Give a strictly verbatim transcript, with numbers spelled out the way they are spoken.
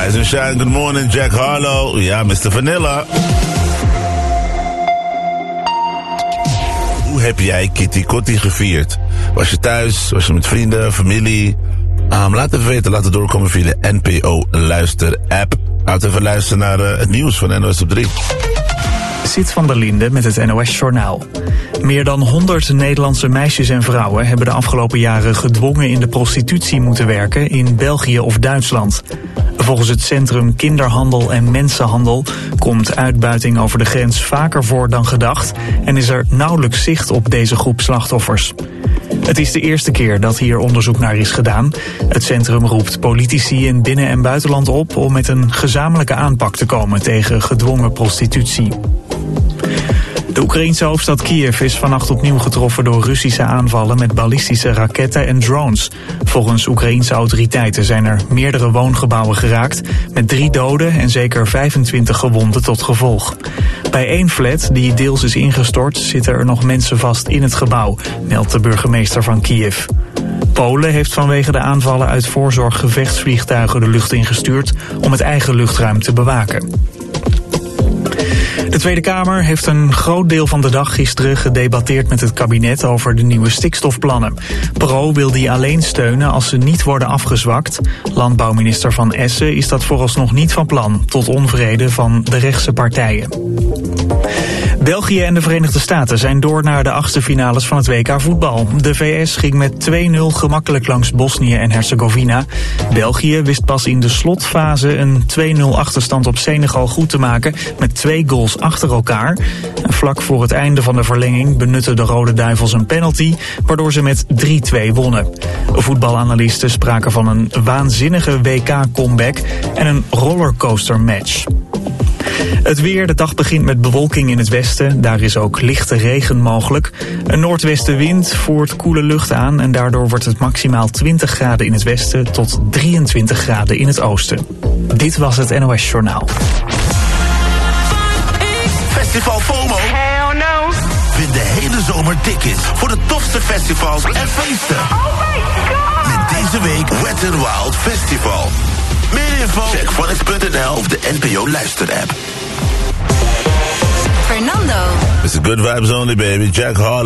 Rise and shine, good morning, Jack Harlow. Ja, mister Vanilla. Hoe heb jij Kitty Kotti gevierd? Was je thuis? Was je met vrienden, familie? Um, laat even weten, laat het doorkomen via de N P O Luister app. Laten we even luisteren naar uh, het nieuws van N O S op drie. Sit van der Linde met het N O S-journaal. Meer dan honderd Nederlandse meisjes en vrouwen hebben de afgelopen jaren gedwongen in de prostitutie moeten werken in België of Duitsland. Volgens het Centrum Kinderhandel en Mensenhandel komt uitbuiting over de grens vaker voor dan gedacht en is er nauwelijks zicht op deze groep slachtoffers. Het is de eerste keer dat hier onderzoek naar is gedaan. Het centrum roept politici in binnen- en buitenland op om met een gezamenlijke aanpak te komen tegen gedwongen prostitutie. De Oekraïense hoofdstad Kiev is vannacht opnieuw getroffen door Russische aanvallen met ballistische raketten en drones. Volgens Oekraïense autoriteiten zijn er meerdere woongebouwen geraakt met drie doden en zeker vijfentwintig gewonden tot gevolg. Bij één flat, die deels is ingestort, zitten er nog mensen vast in het gebouw, meldt de burgemeester van Kiev. Polen heeft vanwege de aanvallen uit voorzorg gevechtsvliegtuigen de lucht ingestuurd om het eigen luchtruim te bewaken. De Tweede Kamer heeft een groot deel van de dag gisteren gedebatteerd met het kabinet over de nieuwe stikstofplannen. Pro wil die alleen steunen als ze niet worden afgezwakt. Landbouwminister Van Essen is dat vooralsnog niet van plan, tot onvrede van de rechtse partijen. België en de Verenigde Staten zijn door naar de achtste finales van het W K voetbal. De V S ging met twee nul gemakkelijk langs Bosnië en Herzegovina. België wist pas in de slotfase een twee nul achterstand op Senegal goed te maken met twee goals achter elkaar. En vlak voor het einde van de verlenging benutten de Rode Duivels een penalty, waardoor ze met drie twee wonnen. Voetbalanalisten spraken van een waanzinnige W K-comeback en een rollercoaster match. Het weer, de dag begint met bewolking in het westen. Daar is ook lichte regen mogelijk. Een noordwestenwind voert koele lucht aan en daardoor wordt het maximaal twintig graden in het westen tot drieëntwintig graden in het oosten. Dit was het N O S Journaal. Festival FOMO? Hell no. Win de hele zomer tickets voor de tofste festivals en feesten. Oh my god. Met deze week Wet n Wild Festival. Meer info? Check Phonics punt n l of de N P O Luister app. Fernando. It's a good vibes only, baby. Jack Harlow.